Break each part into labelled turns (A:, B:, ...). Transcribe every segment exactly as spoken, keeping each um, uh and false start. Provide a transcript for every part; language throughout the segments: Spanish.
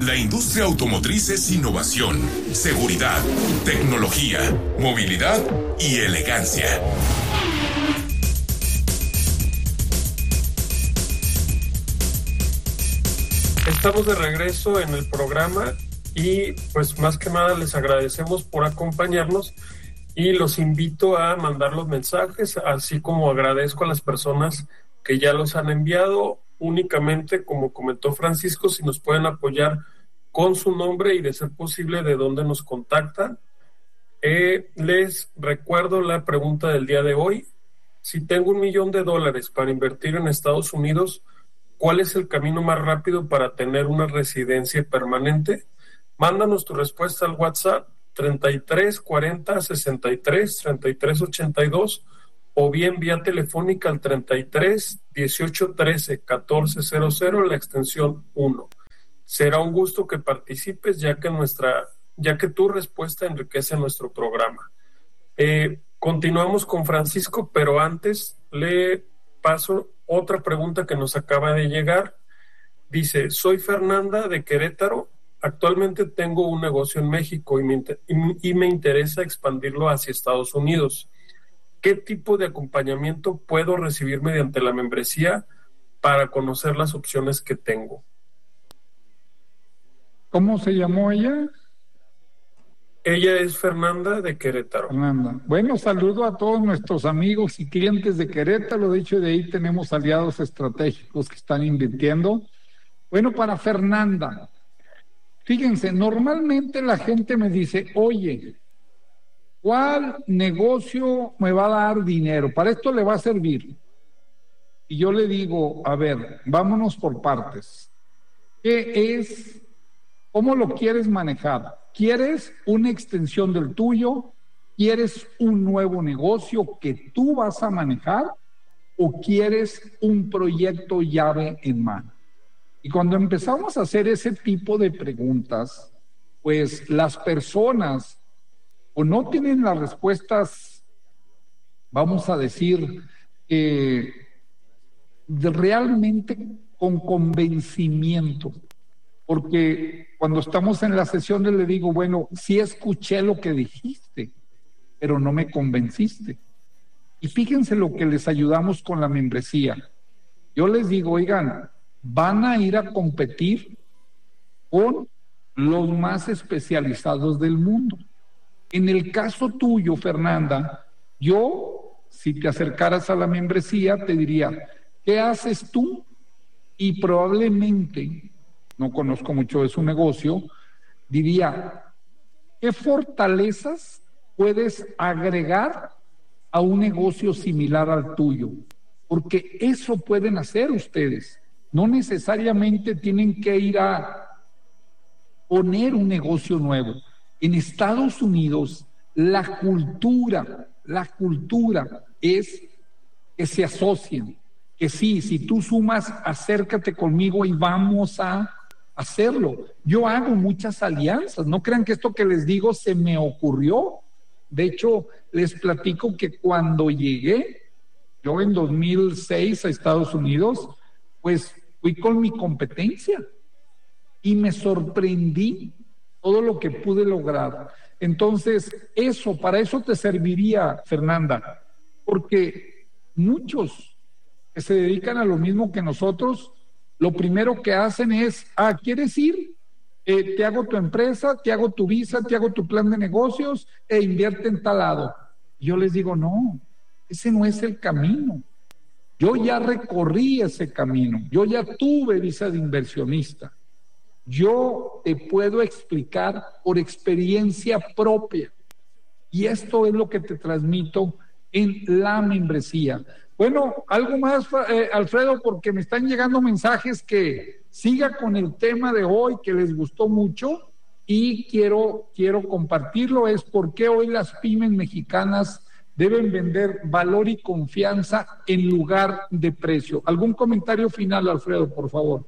A: La industria automotriz es innovación, seguridad, tecnología, movilidad y elegancia.
B: Estamos de regreso en el programa y pues más que nada les agradecemos por acompañarnos y los invito a mandar los mensajes, así como agradezco a las personas que ya los han enviado. Únicamente, como comentó Francisco, si nos pueden apoyar con su nombre y de ser posible de dónde nos contactan. Eh, les recuerdo la pregunta del día de hoy. Si tengo un millón de dólares para invertir en Estados Unidos, ¿cuál es el camino más rápido para tener una residencia permanente? Mándanos tu respuesta al WhatsApp treinta y tres cuarenta sesenta y tres treinta y tres ochenta y dos o bien vía telefónica al treinta y tres dieciocho trece catorce cero cero, la extensión uno. Será un gusto que participes, ya que nuestra, ya que tu respuesta enriquece nuestro programa. Eh, continuamos con Francisco, pero antes le paso otra pregunta que nos acaba de llegar. Dice, soy Fernanda de Querétaro. Actualmente tengo un negocio en México y me, y me interesa expandirlo hacia Estados Unidos. ¿Qué tipo de acompañamiento puedo recibir mediante la membresía para conocer las opciones que tengo?
C: ¿Cómo se llamó ella?
B: Ella es Fernanda de Querétaro.
C: Fernanda. Bueno, saludo a todos nuestros amigos y clientes de Querétaro. De hecho, de ahí tenemos aliados estratégicos que están invirtiendo. Bueno, para Fernanda, fíjense, normalmente la gente me dice, oye, ¿cuál negocio me va a dar dinero? Para esto le va a servir. Y yo le digo, a ver, vámonos por partes. ¿Qué es? ¿Cómo lo quieres manejar? ¿Quieres una extensión del tuyo? ¿Quieres un nuevo negocio que tú vas a manejar? ¿O quieres un proyecto llave en mano? Y cuando empezamos a hacer ese tipo de preguntas, pues las personas o no tienen las respuestas, vamos a decir, eh, de realmente con convencimiento. Porque cuando estamos en la sesión le digo, bueno, sí escuché lo que dijiste, pero no me convenciste. Y fíjense lo que les ayudamos con la membresía. Yo les digo, oigan, van a ir a competir con los más especializados del mundo. En el caso tuyo, Fernanda, yo, si te acercaras a la membresía, te diría, ¿qué haces tú? Y probablemente, no conozco mucho de su negocio, diría, ¿qué fortalezas puedes agregar a un negocio similar al tuyo? Porque eso pueden hacer ustedes. No necesariamente tienen que ir a poner un negocio nuevo. En Estados Unidos, la cultura, la cultura es que se asocien, que sí, si tú sumas, acércate conmigo y vamos a hacerlo. Yo hago muchas alianzas, no crean que esto que les digo se me ocurrió. De hecho, les platico que cuando llegué, yo en dos mil seis a Estados Unidos, pues fui con mi competencia y me sorprendí todo lo que pude lograr. Entonces, eso, para eso te serviría, Fernanda, porque muchos que se dedican a lo mismo que nosotros, lo primero que hacen es, ah, ¿quieres ir? Eh, te hago tu empresa, te hago tu visa, te hago tu plan de negocios e invierte en tal lado. Yo les digo, no, ese no es el camino. Yo ya recorrí ese camino, yo ya tuve visa de inversionista. Yo te puedo explicar por experiencia propia. Y esto es lo que te transmito en la membresía. Bueno, algo más, eh, Alfredo, porque me están llegando mensajes que siga con el tema de hoy, que les gustó mucho, y quiero, quiero compartirlo, es por qué hoy las pymes mexicanas deben vender valor y confianza en lugar de precio. ¿Algún comentario final, Alfredo, por favor?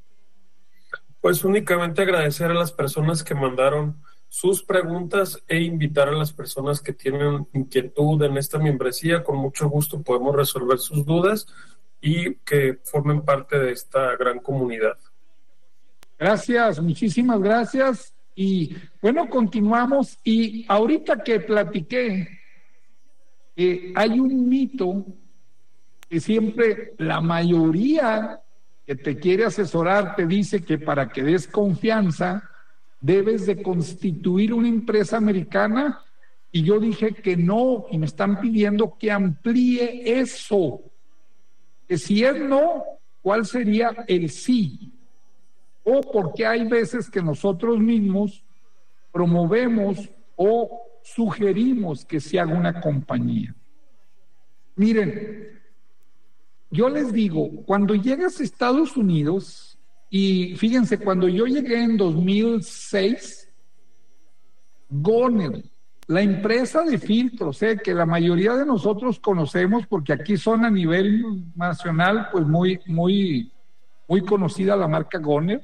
B: Pues únicamente agradecer a las personas que mandaron sus preguntas e invitar a las personas que tienen inquietud en esta membresía. Con mucho gusto podemos resolver sus dudas y que formen parte de esta gran comunidad.
C: Gracias, muchísimas gracias. Y bueno, continuamos. Y ahorita que platiqué, eh, hay un mito que siempre la mayoría que te quiere asesorar te dice que para que des confianza debes de constituir una empresa americana, y yo dije que no, y me están pidiendo que amplíe eso, que si es no, ¿cuál sería el sí? O porque hay veces que nosotros mismos promovemos o sugerimos que se haga una compañía. Miren, yo les digo, cuando llegas a Estados Unidos, y fíjense, cuando yo llegué en dos mil seis, Goner, la empresa de filtros, eh, que la mayoría de nosotros conocemos porque aquí son a nivel nacional, pues muy, muy, muy conocida la marca Goner.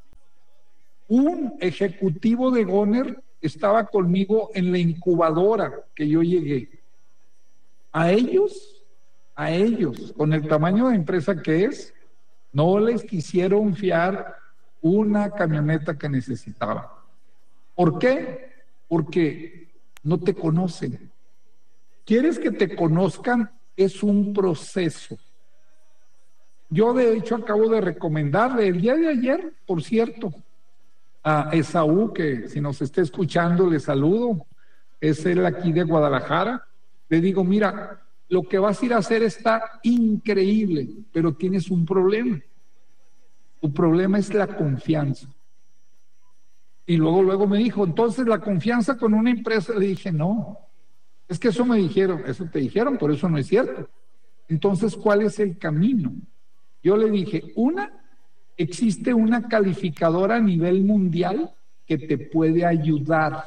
C: Un ejecutivo de Goner estaba conmigo en la incubadora que yo llegué. A ellos, a ellos, con el tamaño de empresa que es, no les quisieron fiar una camioneta que necesitaban. ¿Por qué? Porque no te conocen. ¿Quieres que te conozcan? Es un proceso. Yo, de hecho, acabo de recomendarle el día de ayer, por cierto, a Esaú, que si nos está escuchando, le saludo. Es él aquí de Guadalajara. Le digo, mira, lo que vas a ir a hacer está increíble, pero tienes un problema. Tu problema es la confianza. Y luego, luego me dijo, entonces la confianza con una empresa. Le dije, no, es que eso me dijeron, eso te dijeron, pero eso no es cierto. Entonces, ¿cuál es el camino? Yo le dije, una, existe una calificadora a nivel mundial que te puede ayudar.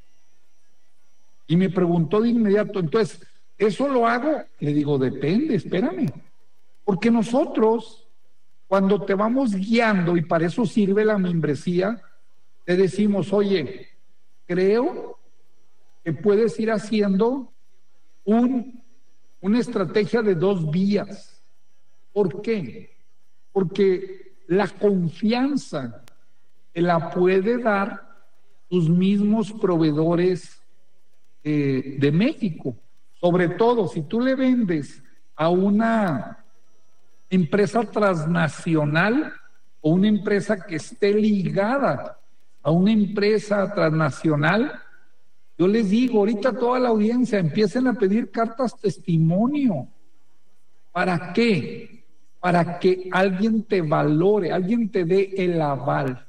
C: Y me preguntó de inmediato, entonces, ¿eso lo hago? Le digo, depende, espérame. Porque nosotros, cuando te vamos guiando, y para eso sirve la membresía, te decimos, oye, creo que puedes ir haciendo un, una estrategia de dos vías. ¿Por qué? Porque la confianza te la puede dar tus mismos proveedores eh, de México. Sobre todo, si tú le vendes a una empresa transnacional o una empresa que esté ligada a una empresa transnacional, yo les digo, ahorita toda la audiencia empiecen a pedir cartas testimonio. ¿Para qué? Para que alguien te valore, alguien te dé el aval.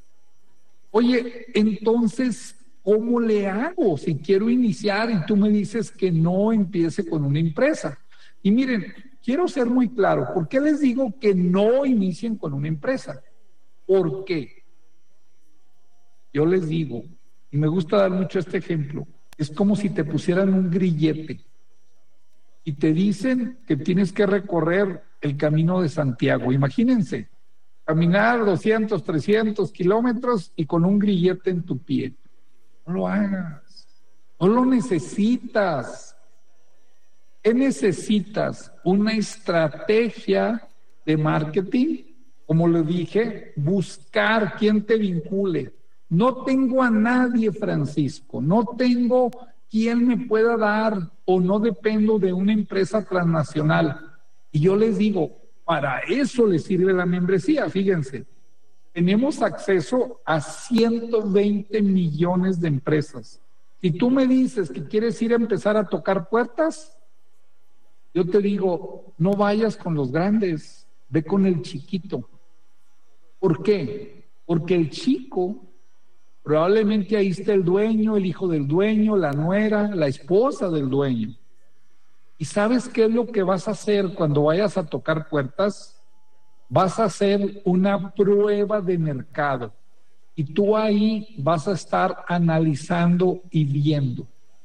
C: Oye, entonces, ¿cómo le hago si quiero iniciar y tú me dices que no empiece con una empresa? Y miren, quiero ser muy claro, ¿por qué les digo que no inicien con una empresa? ¿Por qué? Yo les digo, y me gusta dar mucho este ejemplo, es como si te pusieran un grillete y te dicen que tienes que recorrer el camino de Santiago. Imagínense, caminar doscientos, trescientos kilómetros y con un grillete en tu pie. No lo hagas, no lo necesitas. ¿Qué necesitas? Una estrategia de marketing, como le dije, buscar quién te vincule. No tengo a nadie, Francisco, no tengo quien me pueda dar, o no dependo de una empresa transnacional. Y yo les digo, para eso les sirve la membresía. Fíjense, tenemos acceso a ciento veinte millones de empresas. Si tú me dices que quieres ir a empezar a tocar puertas, yo te digo, no vayas con los grandes, ve con el chiquito. ¿Por qué? Porque el chico, probablemente ahí está el dueño, el hijo del dueño, la nuera, la esposa del dueño. ¿Y sabes qué es lo que vas a hacer cuando vayas a tocar puertas? Vas a hacer una prueba de mercado. Y tú ahí vas a estar analizando y viendo.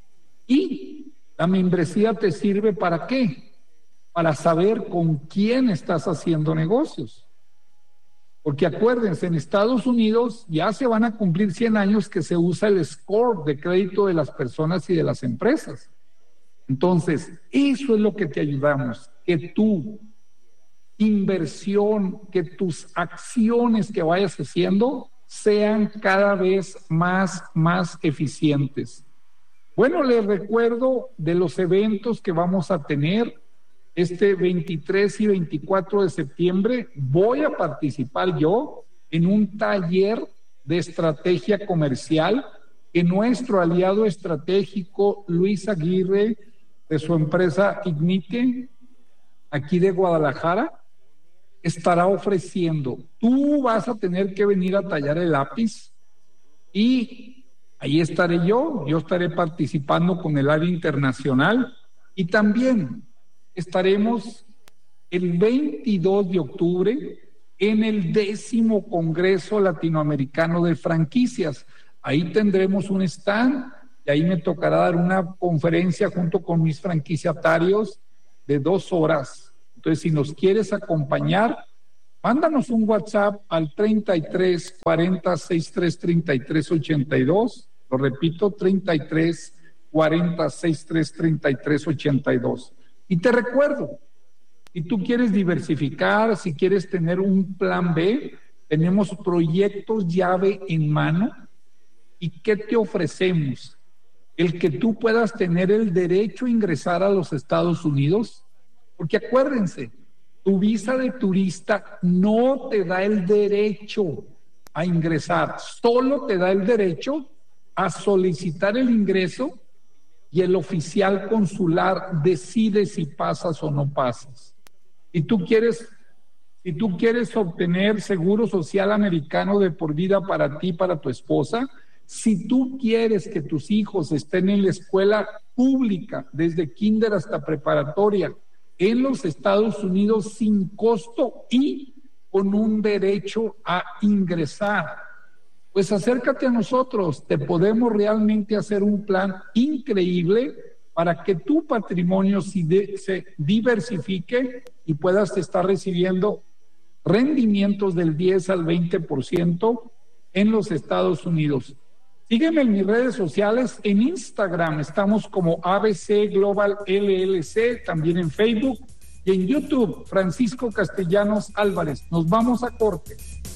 C: Y la membresía te sirve ¿para qué? Para saber con quién estás haciendo negocios. Porque acuérdense, en Estados Unidos ya se van a cumplir cien años que se usa el score de crédito de las personas y de las empresas. Entonces, eso es lo que te ayudamos, que tú inversión, que tus acciones que vayas haciendo sean cada vez más, más eficientes. Bueno, les recuerdo de los eventos que vamos a tener este veintitrés y veinticuatro de septiembre. Voy a participar yo en un taller de estrategia comercial que nuestro aliado estratégico Luis Aguirre, de su empresa Ignite, aquí de Guadalajara, estará ofreciendo. Tú vas a tener que venir a tallar el lápiz y ahí estaré yo, yo estaré participando con el área internacional y también estaremos el veintidós de octubre en el décimo Congreso Latinoamericano de Franquicias. Ahí tendremos un stand y ahí me tocará dar una conferencia junto con mis franquiciatarios de dos horas. Entonces, si nos quieres acompañar, mándanos un WhatsApp al treinta y tres cuarenta sesenta y tres treinta y tres ochenta y dos. Lo repito, treinta y tres cuarenta sesenta y tres treinta y tres ochenta y dos. Y te recuerdo, si tú quieres diversificar, si quieres tener un plan B, tenemos proyectos llave en mano. ¿Y qué te ofrecemos? El que tú puedas tener el derecho a ingresar a los Estados Unidos. Porque acuérdense, tu visa de turista no te da el derecho a ingresar, solo te da el derecho a solicitar el ingreso y el oficial consular decide si pasas o no pasas. Si tú quieres, si tú quieres obtener seguro social americano de por vida para ti y para tu esposa, si tú quieres que tus hijos estén en la escuela pública desde kinder hasta preparatoria en los Estados Unidos sin costo y con un derecho a ingresar, pues acércate a nosotros, te podemos realmente hacer un plan increíble para que tu patrimonio se diversifique y puedas estar recibiendo rendimientos del diez al veinte por ciento en los Estados Unidos. Sígueme en mis redes sociales, en Instagram estamos como A B C Global L L C, también en Facebook y en YouTube, Francisco Castellanos Álvarez. Nos vamos a corte.